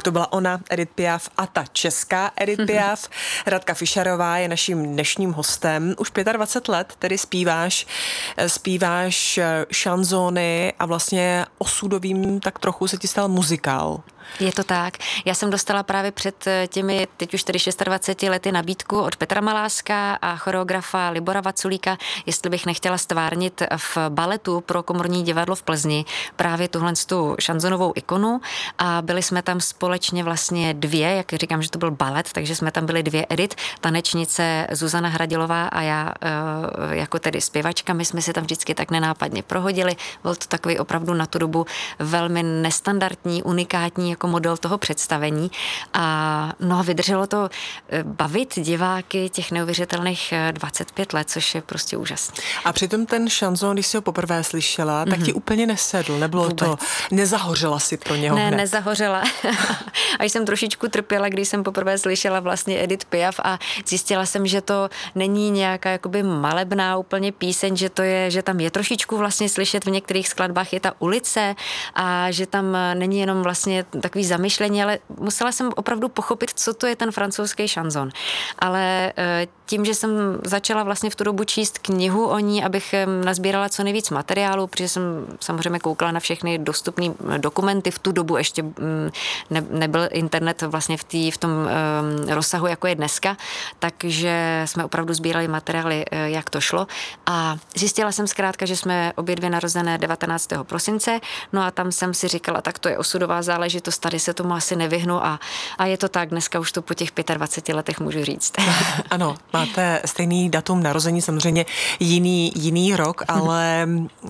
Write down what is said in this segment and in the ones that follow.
to byla ona, Edith Piaf, a ta česká Edith Piaf. Radka Fischerová je naším dnešním hostem. Už 25 let tedy zpíváš šanzóny a vlastně osudovým tak trochu se ti stal muzikál. Je to tak. Já jsem dostala právě před těmi, teď už tedy 26 lety, nabídku od Petra Maláska a choreografa Libora Vaculíka, jestli bych nechtěla stvárnit v baletu pro Komorní divadlo v Plzni právě tuhle tu šanzonovou ikonu a byli jsme tam společně vlastně dvě, jak říkám, že to byl balet, takže jsme tam byli dvě Edith, tanečnice Zuzana Hradilová a já jako tedy zpěvačka, my jsme si tam vždycky tak nenápadně prohodili, byl to takový opravdu na tu dobu velmi nestandardní, unikátní jako model toho představení a vydrželo to bavit diváky těch neuvěřitelných 25 let, což je prostě úžasné. A přitom ten šanzón, když jsi ho poprvé slyšela, tak ti úplně nesedl, nebylo vůbec. To, nezahořela si pro něho hned. Nezahořela. A jsem trošičku trpěla, když jsem poprvé slyšela vlastně Edith Piaf a zjistila jsem, že to není nějaká jakoby malebná úplně píseň, že tam je trošičku vlastně slyšet v některých skladbách je ta ulice a že tam není jenom vlastně takový zamyšlení, ale musela jsem opravdu pochopit, co to je ten francouzský šanzon. Ale tím, že jsem začala vlastně v tu dobu číst knihu o ní, abych nazbírala co nejvíc materiálu, protože jsem samozřejmě koukala na všechny dostupné dokumenty, v tu dobu ještě nebyl internet vlastně v tom rozsahu, jako je dneska, takže jsme opravdu sbírali materiály, jak to šlo a zjistila jsem zkrátka, že jsme obě dvě narozené 19. prosince, no a tam jsem si říkala, tak to je osudová záležitost, tady se tomu asi nevyhnu a je to tak, dneska už to po těch 25 letech můžu říct. Ano, máte stejný datum narození, samozřejmě jiný rok, ale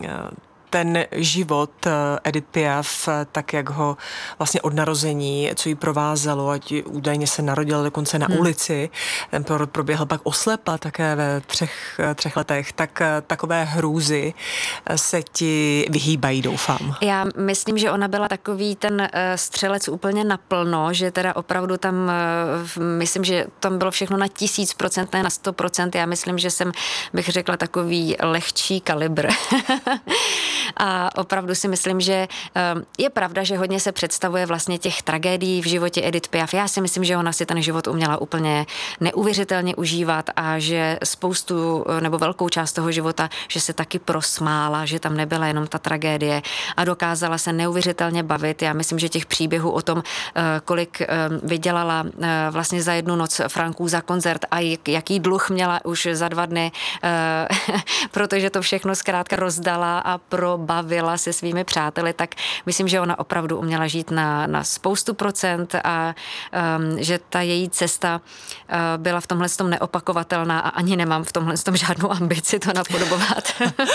ten život Edith Piaf, tak jak ho vlastně od narození, co jí provázelo, ať údajně se narodila dokonce na ulici, ten porod proběhl pak oslepla také ve třech letech, tak takové hrůzy se ti vyhýbají, doufám. Já myslím, že ona byla takový ten střelec úplně naplno, že teda opravdu tam, myslím, že tam bylo všechno na 1000%, ne na 100%. Já myslím, že bych řekla takový lehčí kalibr. A opravdu si myslím, že je pravda, že hodně se představuje vlastně těch tragédií v životě Edith Piaf. Já si myslím, že ona si ten život uměla úplně neuvěřitelně užívat a že spoustu nebo velkou část toho života, že se taky prosmála, že tam nebyla jenom ta tragédie a dokázala se neuvěřitelně bavit. Já myslím, že těch příběhů o tom, kolik vydělala vlastně za jednu noc franků za koncert a jaký dluh měla už za 2 dny, protože to všechno zkrátka rozdala a probavila se svými přáteli, tak myslím, že ona opravdu uměla žít na spoustu procent a že ta její cesta byla v tomhle tom neopakovatelná a ani nemám v tomhle tom žádnou ambici to napodobovat.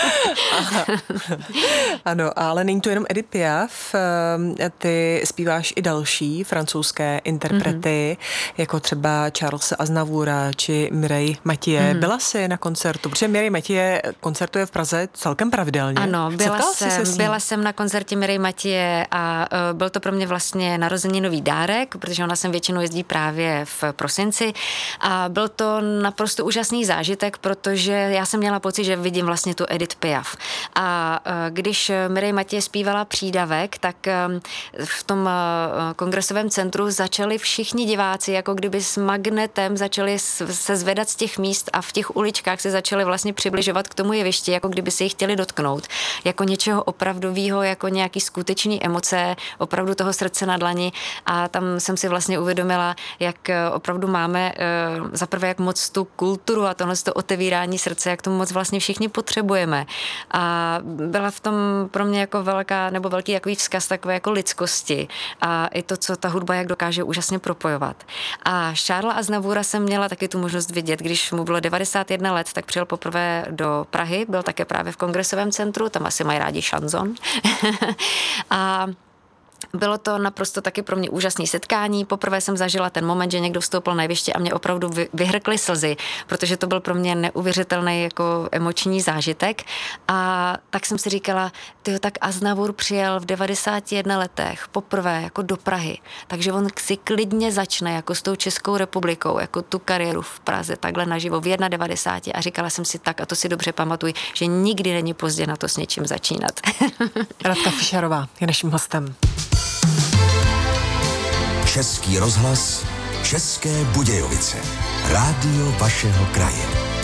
Ano, ale není to jenom Edith Piaf, ty zpíváš i další francouzské interprety, jako třeba Charlese Aznavoura či Mireille Mathieu. Byla jsi na koncertu, protože Mireille Mathieu koncertuje v Praze celkem pravidelně. Ano, byla jsem na koncertě Mireille Mathieu a byl to pro mě vlastně narozeninový dárek, protože ona sem většinou jezdí právě v prosinci a byl to naprosto úžasný zážitek, protože já jsem měla pocit, že vidím vlastně tu Edith Piaf. A když Mireille Mathieu zpívala Přídavek, tak v tom kongresovém centru začali všichni diváci, jako kdyby s magnetem začali se zvedat z těch míst a v těch uličkách se začali vlastně přibližovat k tomu jevišti, jako kdyby se jich chtěli dotknout. Jako něčeho opravdového, jako nějaký skutečný emoce, opravdu toho srdce na dlani a tam jsem si vlastně uvědomila, jak opravdu máme zaprvé jak moc tu kulturu a tohle to otevírání srdce, jak to moc vlastně všichni potřebujeme. A byla v tom pro mě jako velký takový vzkaz takové jako lidskosti a i to, co ta hudba jak dokáže úžasně propojovat. A Charlesa Aznavoura jsem měla taky tu možnost vidět, když mu bylo 91 let, tak přijel poprvé do Prahy, byl také právě v kongresovém centru, tam asi mají rádi šanzon. A bylo to naprosto taky pro mě úžasné setkání. Poprvé jsem zažila ten moment, že někdo vstoupil na jeviště a mě opravdu vyhrkly slzy, protože to byl pro mě neuvěřitelný jako emoční zážitek. A tak jsem si říkala, tak Aznavour přijel v 91 letech poprvé jako do Prahy, takže on si klidně začne jako s tou Českou republikou, jako tu kariéru v Praze, takhle naživo v 91 a říkala jsem si tak, a to si dobře pamatuj, že nikdy není pozdě na to s něčím začínat. Radka Fischerová je naším hostem. Český rozhlas, České Budějovice. Rádio vašeho kraje.